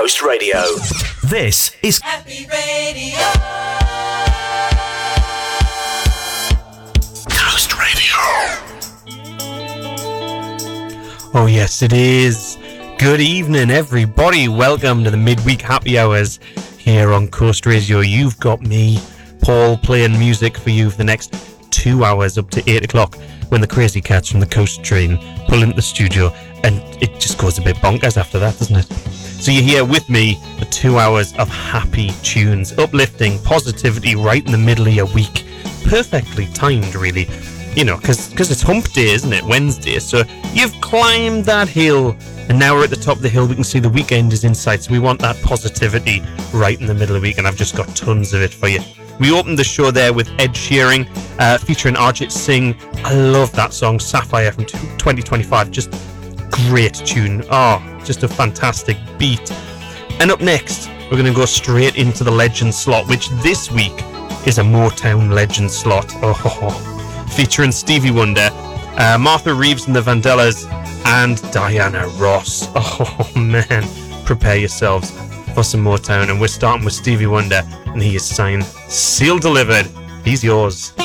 Coast Radio. This is Happy Radio. Coast Radio. Oh yes, it is. Good evening, everybody. Welcome to the midweek happy hours here on Coast Radio. You've got me, Paul, playing music for you for the next 2 hours up to 8 o'clock when the crazy cats from the Coast Train pull into the studio, and it just goes a bit bonkers after that, doesn't it? So you're here with me for 2 hours of happy tunes, uplifting positivity right in the middle of your week. Perfectly timed, really. You know, because it's hump day, isn't it? Wednesday. So you've climbed that hill, and now we're at the top of the hill. We can see the weekend is in sight, so we want that positivity right in the middle of the week, and I've just got tons of it for you. We opened the show there with Ed Sheeran, featuring Arjit Singh. I love that song, Sapphire, from 2025. Just great tune. Oh, just a fantastic beat. And up next, we're going to go straight into the Legend slot, which this week is a Motown Legend slot. Oh, featuring Stevie Wonder, Martha Reeves and the Vandellas, and Diana Ross. Oh man, prepare yourselves for some Motown, and we're starting with Stevie Wonder, and he is signed, sealed, delivered. He's yours.